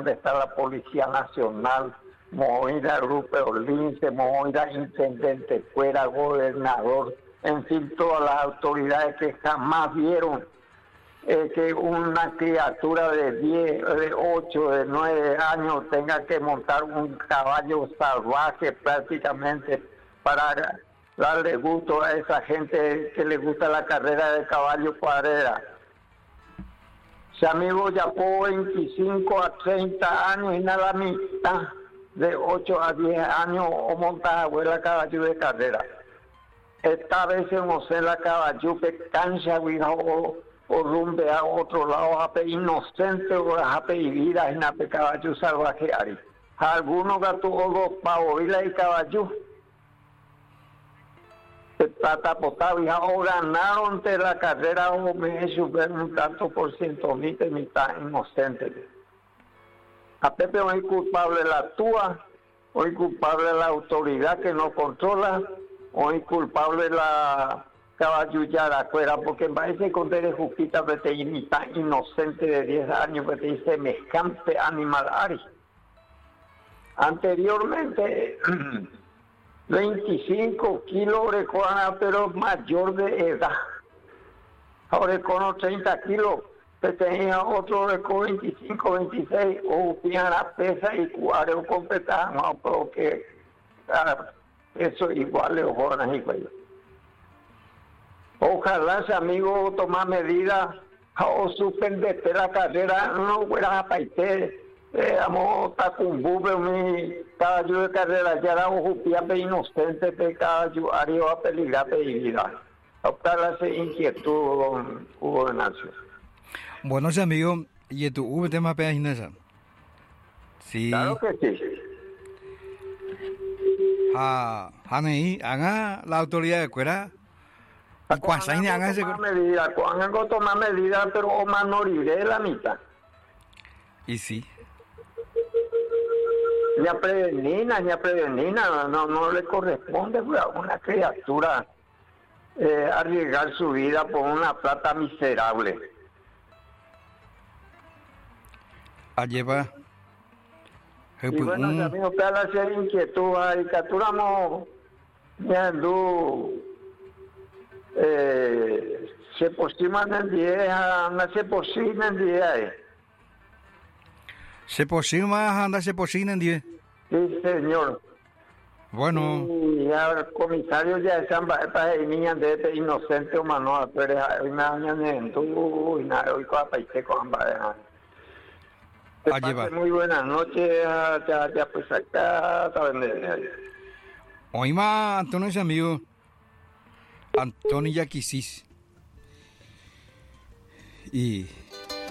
donde está la Policía Nacional, Moira Rupert Lince, Moira Intendente Fuera, Gobernador, en fin, todas las autoridades que jamás vieron que una criatura de 10, de 8, de 9 años tenga que montar un caballo salvaje prácticamente para darle gusto a esa gente que le gusta la carrera de caballo cuadrera. Si amigo ya por 25 a 30 años y nada mitad, de 8 a 10 años o monta abuela caballo de carrera. Esta vez no sé la caballo que cancha o rumbe a otro lado, ape inocente o ape vida en ape caballo salvaje ari. Algunos gatos o dos pavos y la caballo. Plata potable, o ganaron de la carrera o me super un tanto por ciento, mitad inocente. A Pepe hoy culpable la TUA, hoy culpable la autoridad que no controla, hoy culpable la caballullara afuera, porque parece con de juquita vete mitad inocente de 10 años que te dice semejante animal ari. Anteriormente 25 kilos orejuana, pero mayor de edad. Ahora con 30 kilos, que tenía otro orejo 25, 26, o la pesa y cuadro completamos, porque eso igual le ojonas y cuello. Ojalá ese amigo toma medidas o suspendete la carrera, no fuera a paite. Amo tacumbube mi caballo de carrera ya era un jupiape inocente de caballo arriba a peligrar y vida. Optar esa inquietud, Hugo Ignacio. Bueno, ese amigo, y tu V tema pega ginesa. Sí. Claro que sí. Hanei, haga la autoridad de cuera. Y cuando haga ese medida, cuando toma medida, pero o manoriré la mitad. Y sí. Ni a prevenina, no le corresponde a una criatura arriesgar su vida por una plata miserable. Lleva. Y bueno, amigos, para hacer inquietud, y capturamos viendo se posiman en 10, no se posiman en 10. ¿Se posima anda se posina en 10? Sí, señor. Bueno. Y el comisario ya están para niñas de este inocente humano, pero hoy me dañan en tu y nada, hoy con paiste con ambas. Muy buenas noches, ya pues acá, hoy más, Antonio es amigo. Antonio ya quisis. Y